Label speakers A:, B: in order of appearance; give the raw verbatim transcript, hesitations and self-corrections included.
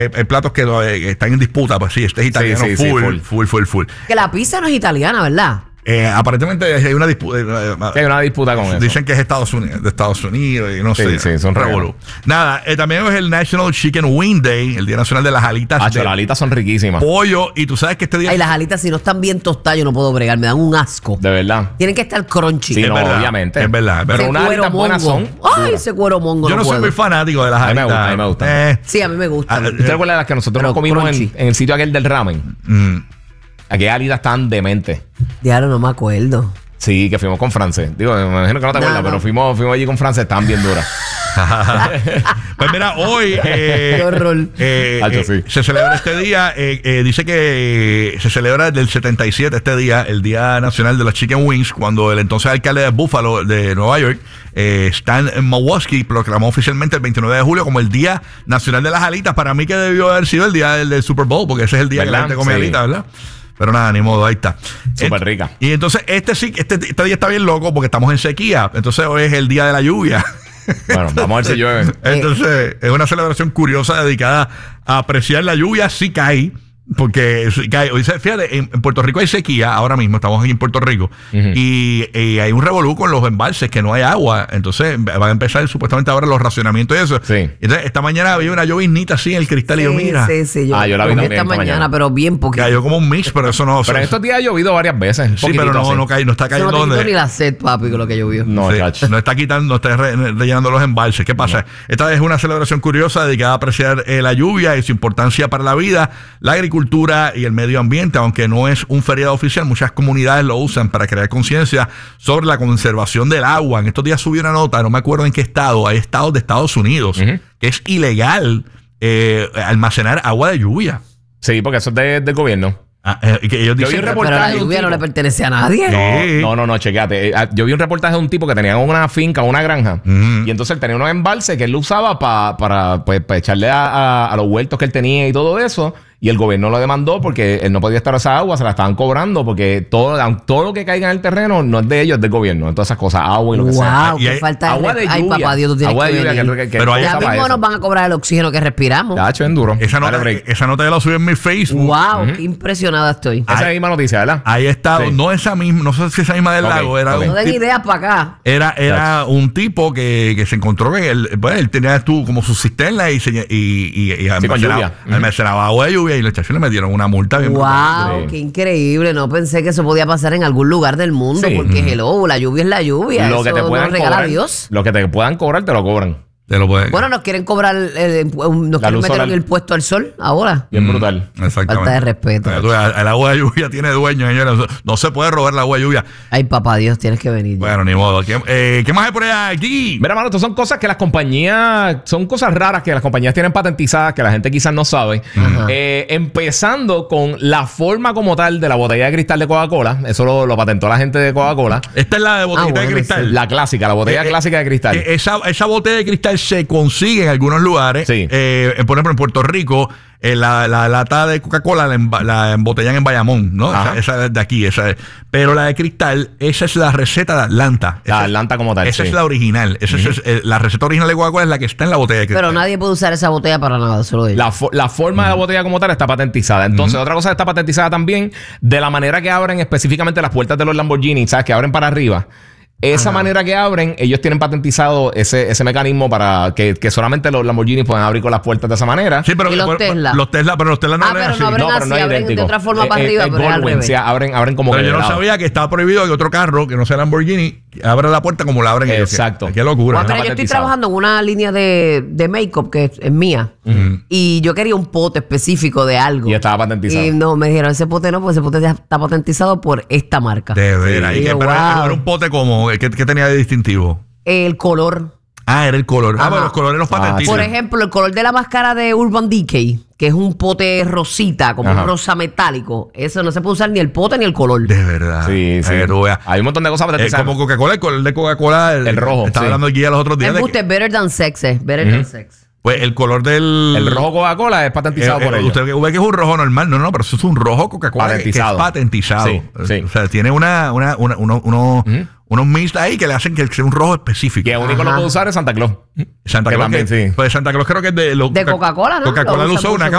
A: hay platos que, que están en disputa, pues sí, este es italiano,
B: sí, sí,
A: full,
B: sí, full.
A: full, full, full.
C: Que la pizza no es italiana, ¿verdad?
A: Eh, aparentemente hay una disputa. Eh,
B: Sí, hay una disputa con
A: dicen
B: eso.
A: Dicen que es Estados Unidos, de Estados Unidos y no
B: Sí,
A: sé.
B: sí, son
A: revolú. Nada, eh, también es el National Chicken Wing Day, el Día Nacional de las alitas.
B: Hacho,
A: de
B: las alitas son riquísimas.
A: pollo. Y tú sabes que este día.
C: Ay, las alitas, si no están bien tostadas, yo no puedo bregar. Me dan un asco.
B: De verdad.
C: Tienen que estar crunchy.
B: Sí,
A: es
B: no,
A: verdad,
B: obviamente.
A: es verdad,
B: Pero
A: pero
B: unas
C: cuero
B: alitas buenas
C: mongo.
B: son.
C: Ay,
B: duras.
C: ese cuero mongo.
A: Yo no,
C: no
A: soy
C: puedo.
A: muy fanático de las
B: A mí me
A: alitas.
B: gusta, a mí me gusta.
A: Eh,
C: Sí, a mí me gusta.
A: Ah,
B: ¿Tú te acuerdas de las que nosotros
C: Pero
B: nos comimos en,
C: crunchy.
B: en el sitio aquel del ramen?
A: mm.
B: Aquellas alitas estaban dementes.
C: Diablo, no me acuerdo.
B: Sí, que fuimos con Frances. Digo, me imagino que no te
C: No,
B: acuerdas,
C: no.
B: pero fuimos, fuimos allí con Frances, estaban bien duras.
A: Pues mira, hoy eh,
C: Qué horror.
A: eh,
B: Hacho,
A: eh,
B: sí.
A: se celebra este día. eh, eh, dice que se celebra desde el setenta y siete este día, el Día Nacional de los Chicken Wings, cuando el entonces alcalde de Buffalo, de Nueva York, eh, Stan Mawoski, proclamó oficialmente el veintinueve de julio como el Día Nacional de las Alitas. Para mí que debió haber sido el día del, del Super Bowl, porque ese es el día que la
B: ¿Verdad?
A: gente come
B: Sí.
A: alitas, ¿verdad? Pero nada, ni modo, ahí está.
B: Súper
A: Eh,
B: rica.
A: Y entonces este sí, este, este día está bien loco porque estamos en sequía. Entonces hoy es el día de la lluvia.
B: Bueno, vamos a ver si llueve.
A: Entonces, es una celebración curiosa dedicada a apreciar la lluvia si cae. Porque si cae. Hoy se- fíjate, en, en Puerto Rico hay sequía, ahora mismo estamos aquí en Puerto Rico,
B: Ujú.
A: y, y hay un revolú con los embalses, que no hay agua. Entonces van a empezar supuestamente ahora los racionamientos y eso.
B: Sí.
A: Entonces, esta mañana había una lloviznita así en el cristal y yo, mira,
C: Sí, sí, yo
B: Ah, yo la vi
C: comí
B: también
C: esta
B: esta
C: mañana,
B: mañana.
C: pero bien poquito.
A: cayó como un mix, pero eso no.
B: Pero en
A: eso-
B: estos días ha llovido varias veces. un
A: sí, pero
B: poquitito
A: no,
B: así.
A: no, cae, no está
C: Eso
A: cayendo
C: no te quitó
A: donde.
C: ni la sed, papi, con lo que llovió.
B: No,
A: Sí,
B: chacho.
A: no está quitando, no está re- rellenando los embalses. ¿Qué pasa? Esta es una celebración curiosa dedicada a apreciar eh, la lluvia y su importancia para la vida, la agricultura y el medio ambiente. Aunque no es un feriado oficial, muchas comunidades lo usan para crear conciencia sobre la conservación del agua. En estos días subí una nota, no me acuerdo en qué estado, hay estados de Estados Unidos
B: Ujú.
A: que es ilegal eh, almacenar agua de lluvia.
B: Sí, porque eso es de- del gobierno.
A: Ah, eh, que ellos
B: Yo vi
A: dicen
B: un
C: Pero
B: reportaje
C: la
B: de un
C: lluvia no
B: tipo.
C: le pertenece a nadie.
A: Sí.
B: No, no, no, chequéate. Eh, ah, Yo vi un reportaje de un tipo que tenía una finca, una granja,
A: Ujú.
B: y entonces él tenía unos embalses que él lo usaba pa- para pues, pa echarle a, a- a los huertos que él tenía y todo eso. Y el gobierno lo demandó porque él no podía estar esa agua, se la estaban cobrando porque todo, todo lo que caiga en el terreno no es de ellos, es del gobierno. Todas esas cosas, agua y lo que sea.
C: Wow,
A: Y
C: qué
A: hay
C: falta de
B: Agua de
C: respeto. Ay,
B: lluvia.
C: papá Dios, tú tienes
B: Agua de
C: que
B: lluvia
C: venir.
B: que, que, que
A: Pero hay-
C: Ya
B: usaba
C: mismo
B: eso.
C: nos van a cobrar el oxígeno que respiramos.
B: Ya, hecho en duro.
A: Esa
B: Dale
A: nota,
B: break.
A: esa nota ya la subí en mi Facebook.
C: Wow,
B: Ujú.
C: qué impresionada estoy.
B: Esa es la misma noticia, ¿verdad?
A: Hay estados,
B: Sí.
A: no esa misma, no sé si esa misma del
B: Ok,
A: lago, era
B: ok.
A: un
C: No den
A: tipo-
C: ideas para acá.
A: Era, era un tipo que, que se encontró que él, pues, él tenía tú como su cisterna y, se, y, y, y almacenaba,
B: lluvia. Ujú.
A: almacenaba agua de lluvia y los chachos le metieron una multa bien brutal.
C: Wow,
B: Sí.
C: qué increíble. No pensé que eso podía pasar en algún lugar del mundo.
B: Sí.
C: Porque, hello, la lluvia es la lluvia.
B: Lo
C: Eso
B: que te
C: nos
B: puedan
C: regala
B: cobrar,
C: Dios.
B: lo que te puedan cobrar, te lo cobran.
A: Te lo puede.
C: Bueno, nos quieren cobrar, eh, un- nos
B: La
C: quieren
B: luz
C: meter
B: solar.
C: en el puesto al sol ahora.
B: Bien brutal.
A: Exactamente.
C: Falta de respeto.
A: Pero tú ves, el agua de lluvia tiene dueño, señores. No se puede robar el agua de lluvia.
C: Ay, papá Dios, tienes que venir. ya.
A: Bueno, ni modo. ¿Qué, eh, ¿qué más hay por ahí aquí?
B: Mira, mano, estas son cosas que las compañías, son cosas raras que las compañías tienen patentizadas, que la gente quizás no sabe.
C: Ajá.
B: Eh, empezando con la forma como tal de la botella de cristal de Coca-Cola. Eso lo, lo patentó la gente de Coca-Cola.
A: Esta es la de botellita
C: Ah, bueno,
A: de cristal.
B: La clásica, la botella
A: Eh, eh,
B: clásica de cristal.
A: Eh, esa, esa botella de cristal se consigue en algunos lugares.
B: Sí.
A: Eh, por ejemplo, en Puerto Rico, eh, la, la lata de Coca-Cola la, emba- la embotellan en Bayamón, ¿no?
B: Ajá.
A: Esa, esa es de aquí. Esa es. Pero la de cristal, esa es la receta de Atlanta.
B: La
A: Esa-
B: Atlanta como tal,
A: Esa
B: sí.
A: es la original. Esa es, eh, la receta original de Coca-Cola es la que está en la botella de cristal.
C: Pero nadie puede usar esa botella para nada, solo ella.
B: La, fo- la forma de la botella como tal está patentizada. Entonces, otra cosa que está patentizada también, de la manera que abren específicamente las puertas de los Lamborghini, ¿sabes? Que abren para arriba. Esa
C: Ajá.
B: manera que abren, ellos tienen patentizado ese, ese mecanismo para que, que solamente los Lamborghini puedan abrir con las puertas de esa manera.
A: Sí, pero
C: ¿Y los
A: pero-
C: Tesla?
A: Los Tesla, pero los Tesla no
C: Ah,
A: abren
C: pero
A: así.
C: no abren
B: No, pero no
C: así,
B: es
C: abren de
B: idéntico.
C: otra forma
B: Eh,
C: para
B: eh,
C: arriba,
B: eh,
C: pero es al
B: Goldwyn,
C: revés.
B: sí, abren, abren como
A: Pero
B: que
A: yo
B: de
A: no
B: lado.
A: sabía que estaba prohibido que otro carro que no sea Lamborghini abra la puerta como la abren ellos.
B: Exacto.
A: Qué, qué locura.
C: Bueno,
A: ¿no?
C: pero yo estoy
B: patentizado.
C: trabajando en una línea de, de make-up que es, es mía. Y yo quería un pote específico de algo.
B: Y estaba patentizado.
C: Y no, me dijeron, ese pote no, porque ese pote ya está patentizado por esta marca.
A: De veras.
C: Sí.
A: Y que,
C: Yo,
A: pero
C: wow.
A: era un pote como, ¿qué, qué tenía de distintivo?
C: El color.
A: Ah, era el color. Ah,
C: Ajá.
A: bueno, los colores los
B: Ah,
A: patentizan.
C: Por ejemplo, el color de la máscara de Urban Decay, que es un pote rosita, como
B: Ajá.
C: un rosa metálico. Eso no se puede usar ni el pote ni el color.
A: De verdad.
B: Sí, sí.
A: Eh, tú veas.
B: Hay un montón de cosas
A: Es
B: patentizadas.
A: como Coca-Cola, el color de Coca-Cola.
B: El rojo,
A: Estaba
B: sí.
A: hablando aquí los otros días.
C: El
A: de
C: buste
A: que,
C: Better Than Sex, eh. Better Than Sex.
A: pues el color del.
B: El rojo Coca-Cola es patentizado
A: eh,
B: por
A: eh,
B: ellos.
A: Usted ve que es un rojo normal. No, no, pero eso es un rojo Coca-Cola que-
B: Patentizado.
A: que es patentizado.
B: Sí, sí.
A: O sea, tiene una, una, una, uno, uno-
B: Ujú.
A: unos mist ahí que le hacen que sea un rojo específico.
B: Que el único lo puede usar es Santa Claus.
A: Santa
B: Que
A: Claus,
B: también,
A: que-
B: sí.
A: pues Santa Claus creo que es de... lo-
C: De Coca-Cola, ¿no?
A: Coca-Cola
C: Lo
A: lo
C: usa
A: usó una
C: mucho.